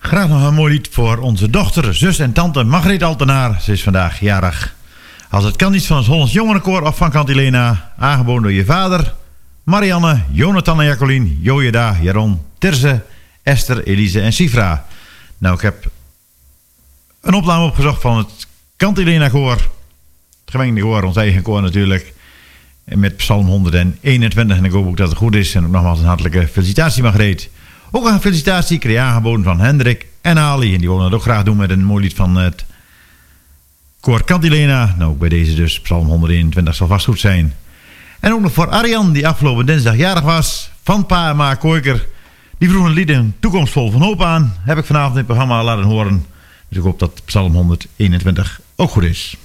Graag nog een mooi lied voor onze dochter, zus en tante Margreet Altenaar. Ze is vandaag jarig. Als het kan iets van het Hollands Jongerenkoor of van Cantilena. Aangeboden door je vader, Marianne, Jonathan en Jacqueline, Jojeda, Jaron, Terze, Esther, Elise en Sifra. Nou, ik heb een opname opgezocht van het Cantilena koor. Het gemengde koor, ons eigen koor natuurlijk. En met Psalm 121 en ik hoop ook dat het goed is. En ook nogmaals een hartelijke felicitatie Margreet. Ook een felicitatie kreeg aangeboden van Hendrik en Ali. En die wilden dat ook graag doen met een mooi lied van het koor Cantilena. Nou, ook bij deze dus Psalm 121 zal vast goed zijn. En ook nog voor Arjan, die afgelopen dinsdag jarig was. Van Pa en Ma Koiker. Die vroeg een lied een toekomst vol van hoop aan. Heb ik vanavond in het programma laten horen. Dus ik hoop dat Psalm 121 ook goed is.